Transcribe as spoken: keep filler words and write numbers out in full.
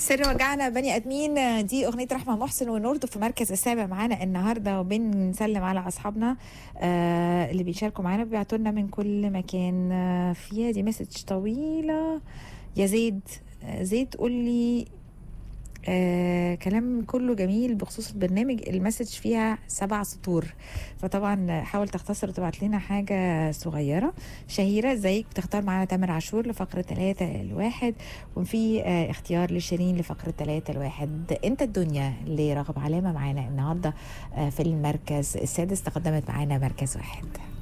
سر وجعنا بني ادمين، دي اغنيه رحمه محسن ونورد في مركز السابع معانا النهارده، وبنسلم على اصحابنا آه اللي بيشاركوا معانا بيبعتوا لنا من كل مكان. آه فيها دي مسج طويله يا زيد. آه زيد قول لي آه كلام كله جميل بخصوص البرنامج، المسج فيها سبع سطور، فطبعا حاول تختصر وتبعت لنا حاجة صغيرة. شهيرة ازيك، بتختار معانا تامر عاشور لفقرة ثلاثة الواحد، وفي آه اختيار لشيرين لفقرة ثلاثة الواحد. انت الدنيا اللي رغب علامة معانا النهاردة آه في المركز السادس، تقدمت معانا مركز واحد.